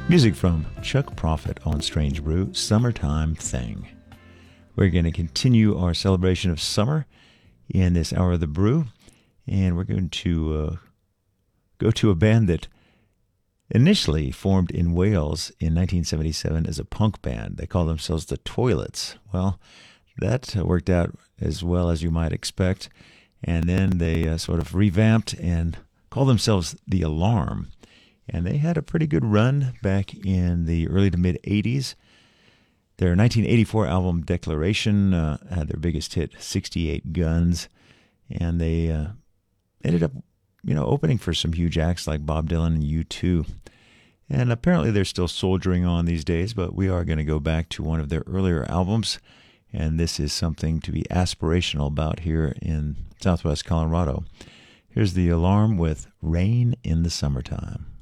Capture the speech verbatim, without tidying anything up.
Music from Chuck Prophet on Strange Brew, Summertime Thing. We're going to continue our celebration of summer in this hour of the brew, and we're going to uh, go to a band that initially formed in Wales in nineteen seventy-seven as a punk band. They call themselves the Toilets. Well, that uh, worked out as well as you might expect, and then they uh, sort of revamped and called themselves the Alarm. And they had a pretty good run back in the early to mid-eighties. Their nineteen eighty-four album, Declaration, uh, had their biggest hit, sixty-eight Guns. And they uh, ended up, you know, opening for some huge acts like Bob Dylan and U two. And apparently they're still soldiering on these days, but we are going to go back to one of their earlier albums. And this is something to be aspirational about here in Southwest Colorado. Here's the Alarm with Rain in the Summertime.